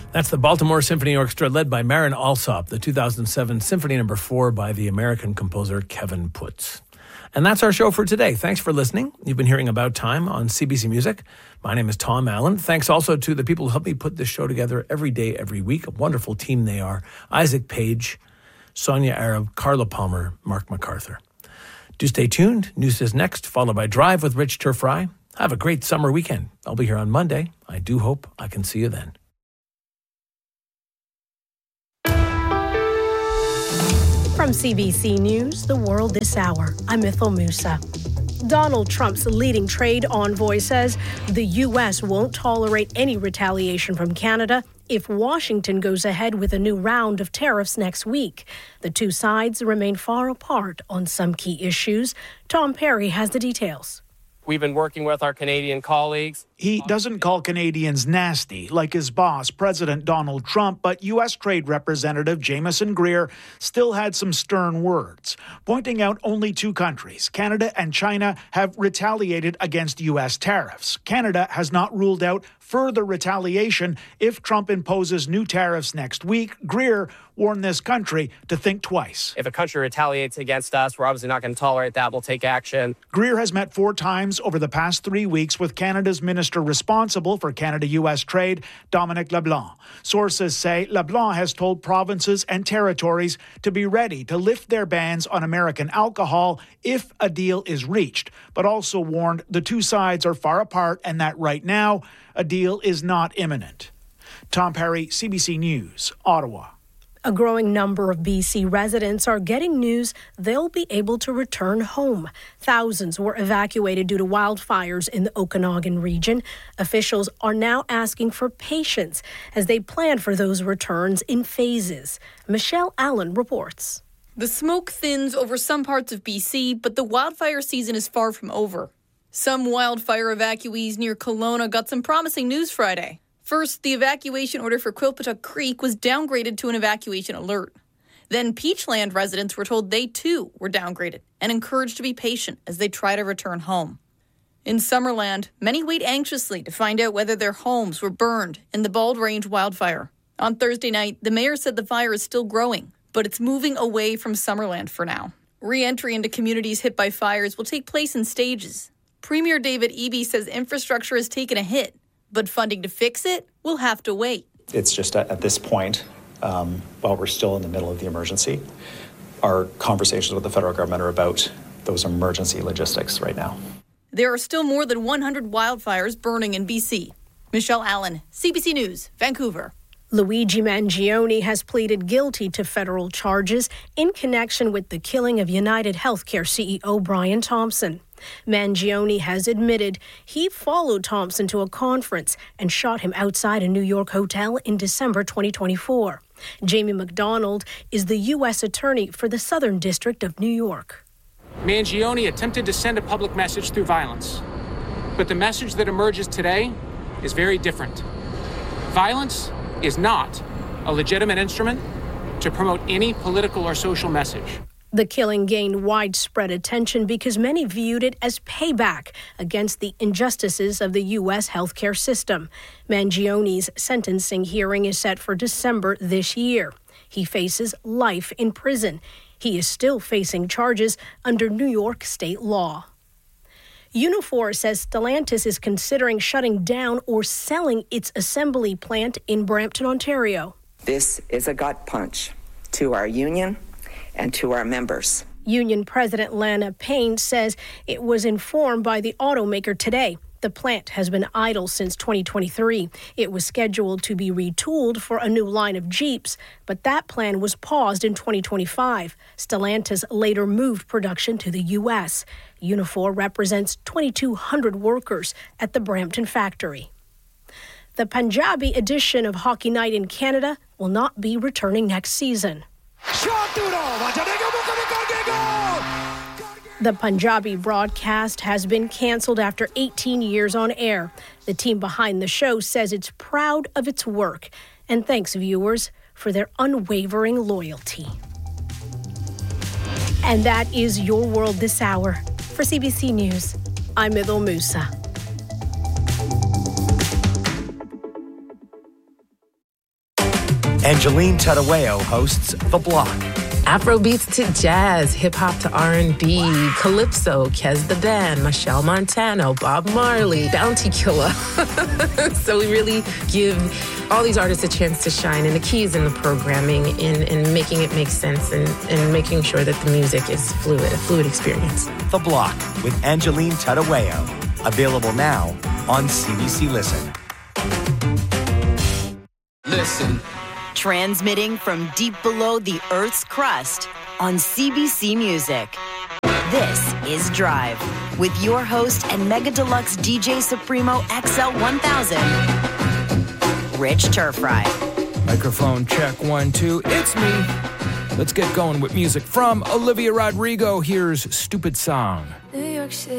That's the Baltimore Symphony Orchestra led by Marin Alsop, the 2007 Symphony No. 4 by the American composer Kevin Putz. And that's our show for today. Thanks for listening. You've been hearing About Time on CBC Music. My name is Tom Allen. Thanks also to the people who help me put this show together every day, every week. A wonderful team they are. Isaac Page, Sonia Arab, Carla Palmer, Mark MacArthur. Do stay tuned. News is next, followed by Drive with Rich Turfry. Have a great summer weekend. I'll be here on Monday. I do hope I can see you then. From CBC News, The World This Hour, I'm Ithel Musa. Donald Trump's leading trade envoy says the U.S. won't tolerate any retaliation from Canada if Washington goes ahead with a new round of tariffs next week. The two sides remain far apart on some key issues. Tom Perry has the details. We've been working with our Canadian colleagues. He doesn't call Canadians nasty like his boss, President Donald Trump, but U.S. Trade Representative Jamieson Greer still had some stern words, pointing out only two countries, Canada and China, have retaliated against U.S. tariffs. Canada has not ruled out further retaliation if Trump imposes new tariffs next week. Greer warned this country to think twice. If a country retaliates against us, we're obviously not going to tolerate that. We'll take action. Greer has met 4 times over the past 3 weeks with Canada's minister responsible for Canada-U.S. trade, Dominic LeBlanc. Sources say LeBlanc has told provinces and territories to be ready to lift their bans on American alcohol if a deal is reached, but also warned the two sides are far apart and that right now a deal is not imminent. Tom Perry, CBC News, Ottawa. A growing number of BC residents are getting news they'll be able to return home. Thousands were evacuated due to wildfires in the Okanagan region. Officials are now asking for patience as they plan for those returns in phases. Michelle Allen reports. The smoke thins over some parts of BC, but the wildfire season is far from over. Some wildfire evacuees near Kelowna got some promising news Friday. First, the evacuation order for Quilpatuck Creek was downgraded to an evacuation alert. Then Peachland residents were told they too were downgraded and encouraged to be patient as they try to return home. In Summerland, many wait anxiously to find out whether their homes were burned in the Bald Range wildfire. On Thursday night, the mayor said the fire is still growing, but it's moving away from Summerland for now. Re-entry into communities hit by fires will take place in stages. Premier David Eby says infrastructure has taken a hit, but funding to fix it will have to wait. It's just at this point, while we're still in the middle of the emergency, our conversations with the federal government are about those emergency logistics right now. There are still more than 100 wildfires burning in BC. Michelle Allen, CBC News, Vancouver. Luigi Mangione has pleaded guilty to federal charges in connection with the killing of United Healthcare CEO Brian Thompson. Mangione has admitted he followed Thompson to a conference and shot him outside a New York hotel in December 2024. Jamie McDonald is the U.S. Attorney for the Southern District of New York. Mangione attempted to send a public message through violence, but the message that emerges today is very different. Violence is not a legitimate instrument to promote any political or social message. The killing gained widespread attention because many viewed it as payback against the injustices of the U.S. healthcare system. Mangione's sentencing hearing is set for December this year. He faces life in prison. He is still facing charges under New York state law. Unifor says Stellantis is considering shutting down or selling its assembly plant in Brampton, Ontario. This is a gut punch to our union and to our members. Union President Lana Payne says it was informed by the automaker today. The plant has been idle since 2023. It was scheduled to be retooled for a new line of Jeeps, but that plan was paused in 2025. Stellantis later moved production to the U.S. Unifor represents 2,200 workers at the Brampton factory. The Punjabi edition of Hockey Night in Canada will not be returning next season. The Punjabi broadcast has been cancelled after 18 years on air. The team behind the show says it's proud of its work and thanks viewers for their unwavering loyalty. And that is Your World This Hour. For CBC News, I'm Ithel Musa. Angeline Tadaweo hosts The Block. Afrobeats to jazz, hip-hop to R&B, calypso, Kez the Band, Michelle Montano, Bob Marley, Bounty Killer. So we really give all these artists a chance to shine, and the key is in the programming, in making it make sense, and making sure that the music is fluid, a fluid experience. The Block with Angeline Tadaweo. Available now on CBC Listen. Listen. Transmitting from deep below the Earth's crust on CBC Music. This is Drive with your host and Mega Deluxe DJ Supremo XL 1000, Rich Turfry. Microphone check 1, 2. It's me. Let's get going with music from Olivia Rodrigo. Here's Stupid Song. New York City.